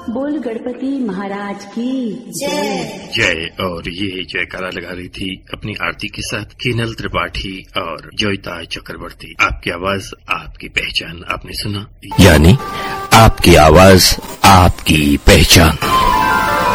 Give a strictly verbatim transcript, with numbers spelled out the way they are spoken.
बोल गणपति महाराज की जय। जय। और ये जयकारा लगा रही थी अपनी आरती के साथ किनल त्रिपाठी और जोयता चक्रवर्ती। आपकी आवाज आपकी पहचान आपने सुना, यानी आपकी आवाज आपकी पहचान।